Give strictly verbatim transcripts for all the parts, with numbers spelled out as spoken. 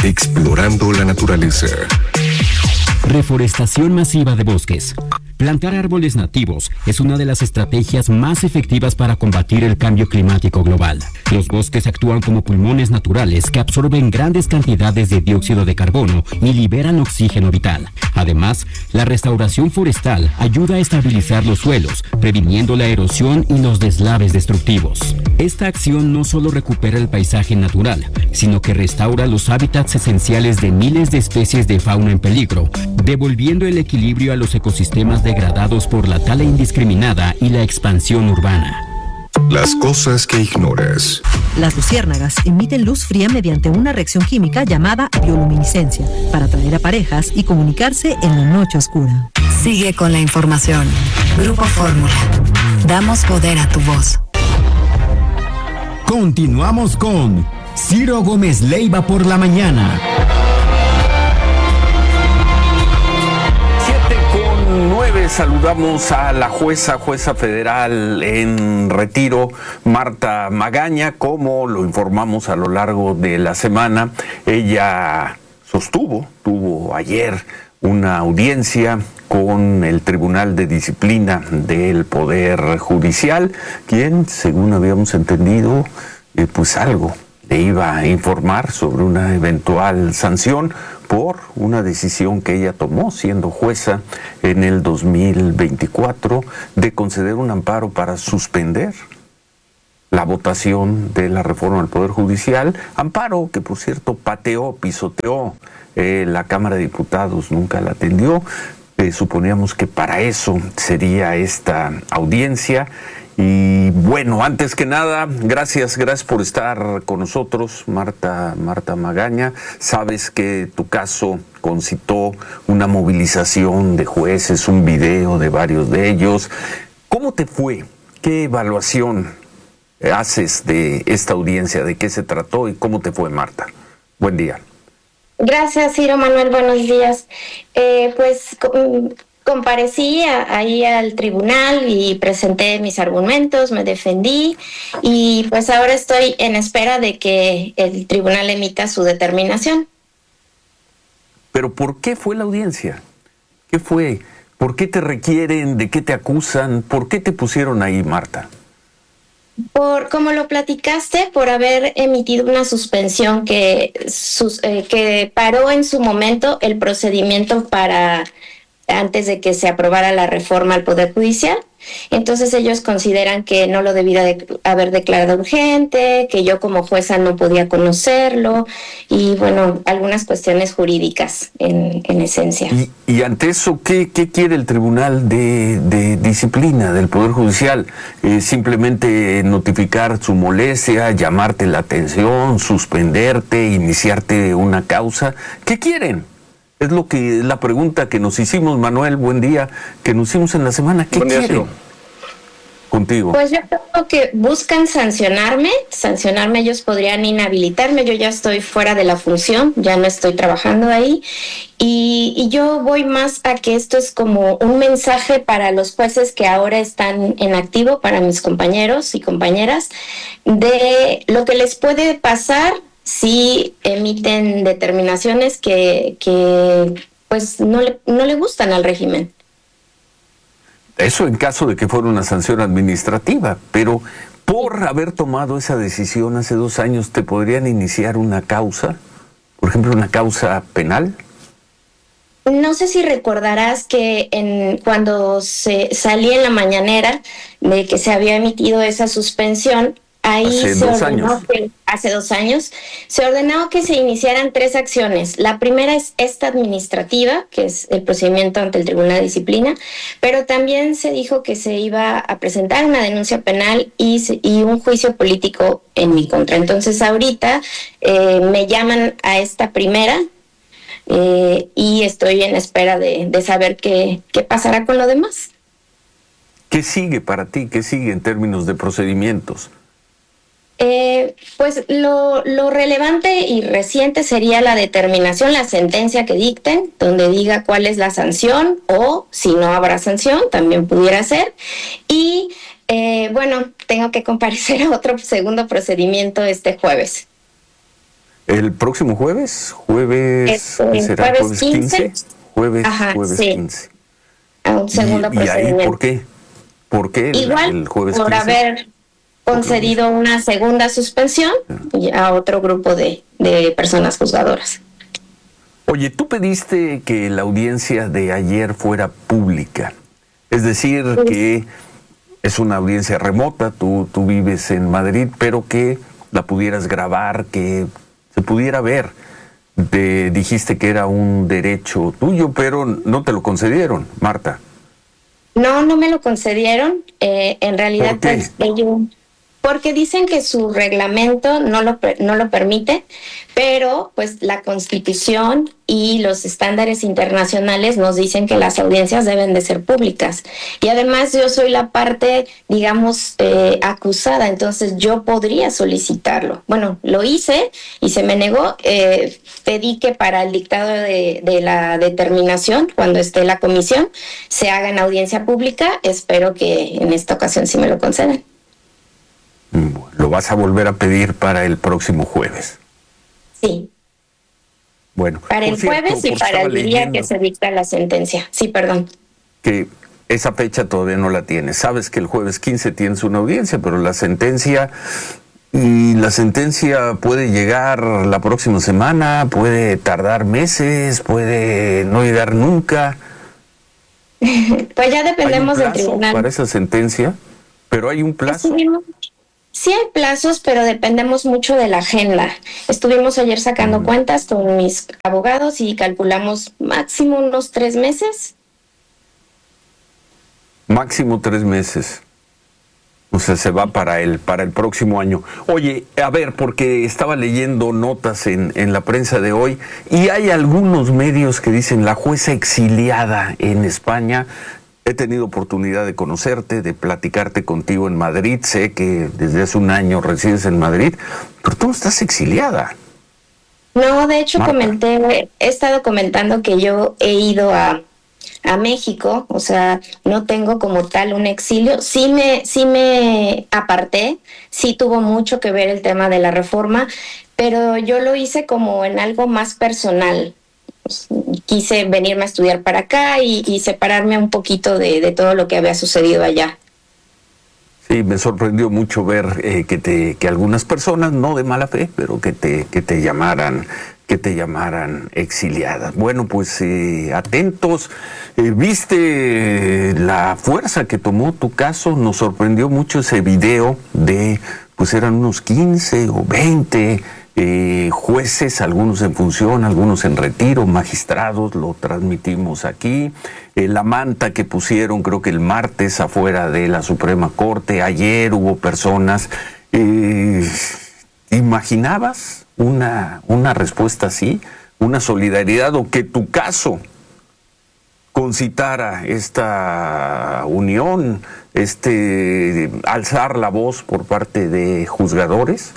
Explorando la naturaleza. Reforestación masiva de bosques. Plantar árboles nativos es una de las estrategias más efectivas para combatir el cambio climático global. Los bosques actúan como pulmones naturales que absorben grandes cantidades de dióxido de carbono y liberan oxígeno vital. Además, la restauración forestal ayuda a estabilizar los suelos, previniendo la erosión y los deslaves destructivos. Esta acción no solo recupera el paisaje natural, sino que restaura los hábitats esenciales de miles de especies de fauna en peligro, devolviendo el equilibrio a los ecosistemas degradados por la tala indiscriminada y la expansión urbana. Las cosas que ignoras. Las luciérnagas emiten luz fría mediante una reacción química llamada bioluminiscencia para atraer a parejas y comunicarse en la noche oscura. Sigue con la información. Grupo Fórmula. Damos poder a tu voz. Continuamos con Ciro Gómez Leiva por la mañana. nueve saludamos a la jueza, jueza federal en retiro, Marta Magaña. Como lo informamos a lo largo de la semana, ella sostuvo, tuvo ayer una audiencia con el Tribunal de Disciplina del Poder Judicial, quien, según habíamos entendido, eh, pues algo le iba a informar sobre una eventual sanción por una decisión que ella tomó siendo jueza en el dos mil veinticuatro de conceder un amparo para suspender la votación de la reforma del Poder Judicial, amparo que por cierto pateó, pisoteó eh, la Cámara de Diputados, nunca la atendió. Eh, suponíamos que para eso sería esta audiencia. Y bueno, antes que nada, gracias, gracias por estar con nosotros, Marta, Marta Magaña. Sabes que tu caso concitó una movilización de jueces, un video de varios de ellos. ¿Cómo te fue? ¿Qué evaluación haces de esta audiencia? ¿De qué se trató y cómo te fue, Marta? Buen día. Gracias, Ciro Manuel, buenos días. Eh, pues... Comparecí a, ahí al tribunal y presenté mis argumentos, me defendí y pues ahora estoy en espera de que el tribunal emita su determinación. ¿Pero por qué fue la audiencia? ¿Qué fue? ¿Por qué te requieren? ¿De qué te acusan? ¿Por qué te pusieron ahí, Marta? Por, como lo platicaste, por haber emitido una suspensión que, sus, eh, que paró en su momento el procedimiento para... antes de que se aprobara la reforma al Poder Judicial. Entonces ellos consideran que no lo debía de haber declarado urgente, que yo como jueza no podía conocerlo y bueno, algunas cuestiones jurídicas en, en esencia. Y, y ante eso, ¿qué, qué quiere el Tribunal de, de Disciplina del Poder Judicial? Eh, ¿Simplemente notificar su molestia, llamarte la atención, suspenderte, iniciarte una causa? ¿Qué quieren? Es lo que la pregunta que nos hicimos, Manuel, buen día, que nos hicimos en la semana. ¿Qué quieren contigo? Pues yo creo que buscan sancionarme, sancionarme, ellos podrían inhabilitarme, yo ya estoy fuera de la función, ya no estoy trabajando ahí, y, y yo voy más a que esto es como un mensaje para los jueces que ahora están en activo, para mis compañeros y compañeras, de lo que les puede pasar si emiten determinaciones que, que pues no le, no le gustan al régimen. Eso en caso de que fuera una sanción administrativa, pero por haber tomado esa decisión hace dos años, ¿te podrían iniciar una causa? Por ejemplo, una causa penal. No sé si recordarás que en, cuando se salí en la mañanera de que se había emitido esa suspensión, ahí hace se dos ordenó años. Que, hace dos años, se ordenó que se iniciaran tres acciones. La primera es esta administrativa, que es el procedimiento ante el Tribunal de Disciplina, pero también se dijo que se iba a presentar una denuncia penal y, y un juicio político en mi contra. Entonces ahorita eh, me llaman a esta primera eh, y estoy en espera de, de saber qué, qué pasará con lo demás. ¿Qué sigue para ti? ¿Qué sigue en términos de procedimientos? Eh, pues lo, lo relevante y reciente sería la determinación, la sentencia que dicten, donde diga cuál es la sanción o si no habrá sanción, también pudiera ser. Y eh, bueno, tengo que comparecer a otro segundo procedimiento este jueves. ¿El próximo jueves? ¿Jueves? El, el ¿Será jueves quince? Jueves, Ajá, jueves sí. quince. A un segundo ¿Y, y ahí procedimiento. por qué? ¿Por qué el, Igual, el jueves por quince? haber concedido una segunda suspensión y a otro grupo de, de personas juzgadoras. Oye, tú pediste que la audiencia de ayer fuera pública. Es decir, Sí. que es una audiencia remota, tú, tú vives en Madrid, pero que la pudieras grabar, que se pudiera ver. Te dijiste que era un derecho tuyo, pero no te lo concedieron, Marta. No, no me lo concedieron. Eh, en realidad, ¿Por qué? pues, ellos, porque dicen que su reglamento no lo, no lo permite, pero pues la Constitución y los estándares internacionales nos dicen que las audiencias deben de ser públicas. Y además yo soy la parte, digamos, eh, acusada, entonces yo podría solicitarlo. Bueno, lo hice y se me negó. Eh, pedí que para el dictado de, de la determinación, cuando esté la comisión, se haga en audiencia pública. Espero que en esta ocasión sí me lo concedan. Lo vas a volver a pedir para el próximo jueves. Sí. Bueno, Para el cierto, jueves y para el día que se dicta la sentencia. Sí, perdón. Que esa fecha todavía no la tienes. Sabes que el jueves quince tienes una audiencia, pero la sentencia... Y la sentencia puede llegar la próxima semana, puede tardar meses, puede no llegar nunca. Pues ya dependemos ¿Hay un del plazo tribunal. para esa sentencia? Pero hay un plazo. Estuvimos, sí hay plazos, pero dependemos mucho de la agenda. Estuvimos ayer sacando Mm. cuentas con mis abogados y calculamos máximo unos tres meses. Máximo tres meses. O sea, se va para el, para el próximo año. Oye, a ver, porque estaba leyendo notas en, en la prensa de hoy y hay algunos medios que dicen la jueza exiliada en España. He tenido oportunidad de conocerte, de platicarte contigo en Madrid. Sé que desde hace un año resides en Madrid, pero tú no estás exiliada. No, de hecho Marta. comenté, he estado comentando que yo he ido a, a México, o sea, no tengo como tal un exilio. Sí me, sí me aparté, sí tuvo mucho que ver el tema de la reforma, pero yo lo hice como en algo más personal. Pues, quise venirme a estudiar para acá y, y separarme un poquito de, de todo lo que había sucedido allá. Sí, me sorprendió mucho ver eh, que te que algunas personas, no de mala fe, pero que te que te llamaran que te llamaran exiliada. Bueno, pues eh, atentos. Eh, ¿Viste la fuerza que tomó tu caso? Nos sorprendió mucho ese video de, pues eran unos quince o veinte eh, jueces, algunos en función, algunos en retiro, magistrados, lo transmitimos aquí. Eh, la manta que pusieron, creo que el martes, afuera de la Suprema Corte. Ayer hubo personas. Eh, ¿Imaginabas una, una respuesta así? ¿Una solidaridad o que tu caso concitara esta unión, este alzar la voz por parte de juzgadores?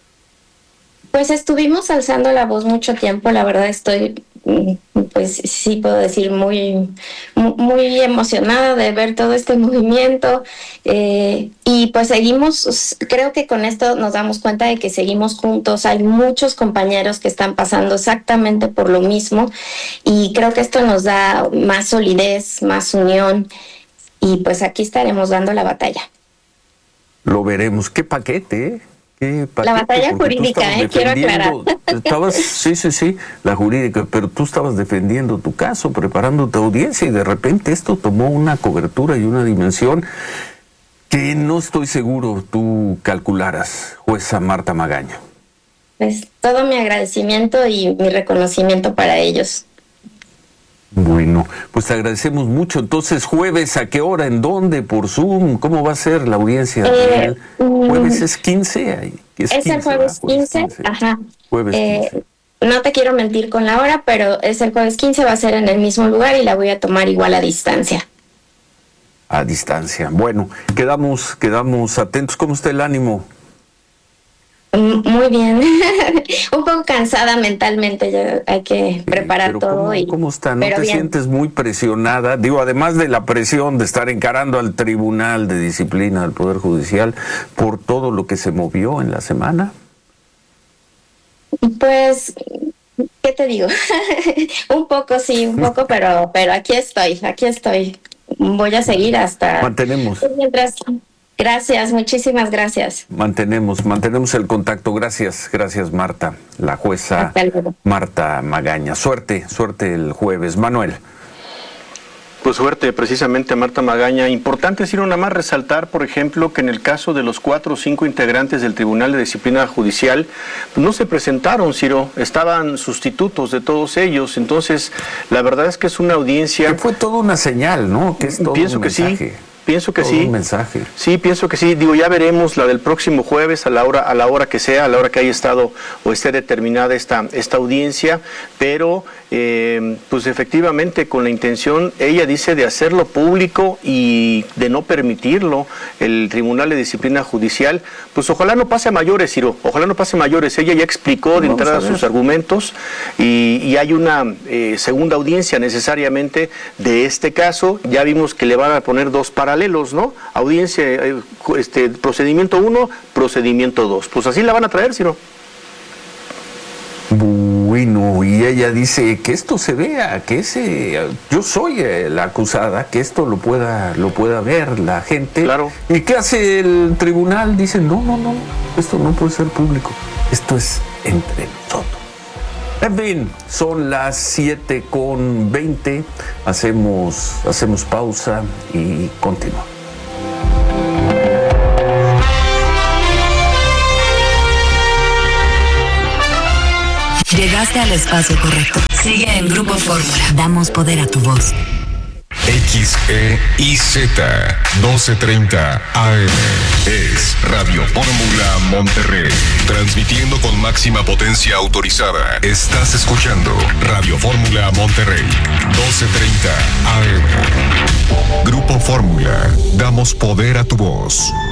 Pues estuvimos alzando la voz mucho tiempo, la verdad estoy, pues sí puedo decir, muy, muy emocionada de ver todo este movimiento eh, y pues seguimos, creo que con esto nos damos cuenta de que seguimos juntos, hay muchos compañeros que están pasando exactamente por lo mismo y creo que esto nos da más solidez, más unión y pues aquí estaremos dando la batalla. Lo veremos. ¿Qué paquete, eh? Paquete, la batalla jurídica, eh, quiero aclarar. Estabas, sí, sí, sí, la jurídica, pero tú estabas defendiendo tu caso, preparando tu audiencia y de repente esto tomó una cobertura y una dimensión que no estoy seguro tú calcularas, jueza Marta Magaña. Pues todo mi agradecimiento y mi reconocimiento para ellos. Bueno, pues te agradecemos mucho. Entonces, jueves, ¿a qué hora? ¿En dónde? ¿Por Zoom? ¿Cómo va a ser la audiencia? Eh, ¿Jueves es quince? Es, es quince, el jueves quince, quince. Ajá. Jueves eh, quince. No te quiero mentir con la hora, pero es el jueves quince, va a ser en el mismo lugar y la voy a tomar igual a distancia. A distancia. Bueno, quedamos, quedamos atentos. ¿Cómo está el ánimo? Muy bien, un poco cansada mentalmente, ya hay que preparar pero todo. ¿cómo, y, ¿Cómo está? ¿No te bien. sientes muy presionada? Digo, además de la presión de estar encarando al Tribunal de Disciplina del Poder Judicial por todo lo que se movió en la semana. Pues, ¿qué te digo? Un poco, sí, un poco, pero, pero aquí estoy, aquí estoy. Voy a seguir hasta... Mantenemos. Mientras... Gracias, muchísimas gracias. Mantenemos, mantenemos el contacto. Gracias, gracias Marta, la jueza Marta Magaña. Suerte, suerte el jueves. Manuel. Pues suerte precisamente a Marta Magaña. Importante, Ciro, nada más resaltar, por ejemplo, que en el caso de los cuatro o cinco integrantes del Tribunal de Disciplina Judicial, pues no se presentaron, Ciro, estaban sustitutos de todos ellos. Entonces, la verdad es que es una audiencia... Que fue toda una señal, ¿no? Que es todo Pienso un que mensaje. sí. Pienso que Todo sí. un mensaje. Sí, pienso que sí. Digo, ya veremos la del próximo jueves a la hora a la hora que sea, a la hora que haya estado o esté determinada esta esta audiencia, pero eh, pues efectivamente con la intención, ella dice, de hacerlo público y de no permitirlo el Tribunal de Disciplina Judicial. Pues ojalá no pase a mayores, Ciro. Ojalá no pase a mayores. Ella ya explicó de entrada sus argumentos y, y hay una eh, segunda audiencia necesariamente de este caso. Ya vimos que le van a poner dos para paralelos, ¿no? Audiencia, este, procedimiento uno, procedimiento dos. Pues así la van a traer, Ciro. Bueno, y ella dice que esto se vea, que ese, yo soy la acusada, que esto lo pueda, lo pueda ver la gente. Claro. ¿Y qué hace el tribunal? Dice, no, no, no, esto no puede ser público. Esto es entre nosotros. En fin, son las siete con veinte, hacemos, hacemos pausa y continuamos. Llegaste al espacio correcto. Sigue en Grupo Fórmula. Damos poder a tu voz. X E I Z doce treinta A M es Radio Fórmula Monterrey, transmitiendo con máxima potencia autorizada. Estás escuchando Radio Fórmula Monterrey, doce treinta A M. Grupo Fórmula, damos poder a tu voz.